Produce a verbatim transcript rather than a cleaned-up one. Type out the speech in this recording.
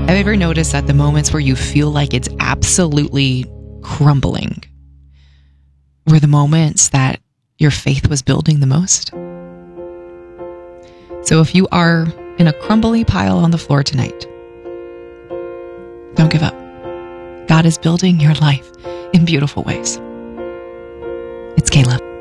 Have you ever noticed that the moments where you feel like it's absolutely crumbling were the moments that your faith was building the most? So if you are in a crumbly pile on the floor tonight, don't give up. God is building your life in beautiful ways. It's Kayla.